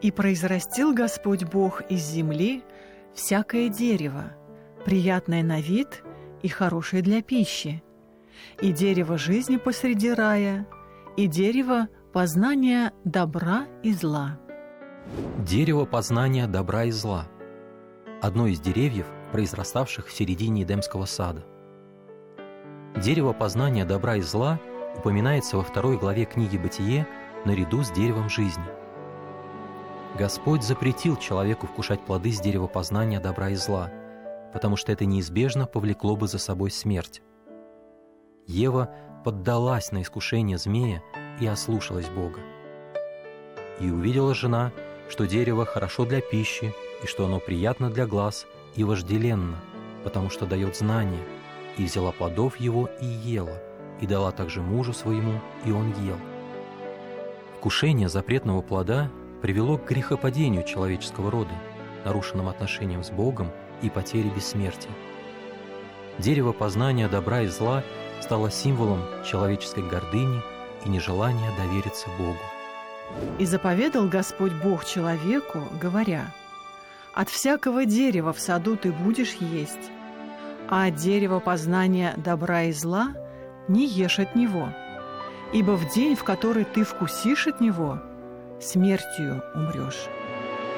И произрастил Господь Бог из земли всякое дерево, приятное на вид и хорошее для пищи, и дерево жизни посреди рая, и дерево познания добра и зла. Дерево познания добра и зла – одно из деревьев, произраставших в середине Эдемского сада. Дерево познания добра и зла упоминается во 2 главе книги «Бытие» наряду с деревом жизни. Господь запретил человеку вкушать плоды с дерева познания добра и зла, потому что это неизбежно повлекло бы за собой смерть. Ева поддалась на искушение змея и ослушалась Бога. И увидела жена, что дерево хорошо для пищи, и что оно приятно для глаз и вожделенно, потому что дает знание, и взяла плодов его и ела, и дала также мужу своему, и он ел. Вкушение запретного плода привело к грехопадению человеческого рода, нарушенным отношениям с Богом и потере бессмертия. Дерево познания добра и зла стало символом человеческой гордыни и нежелания довериться Богу. И заповедал Господь Бог человеку, говоря: «От всякого дерева в саду ты будешь есть, а от дерева познания добра и зла не ешь от него, ибо в день, в который ты вкусишь от него, смертью умрешь».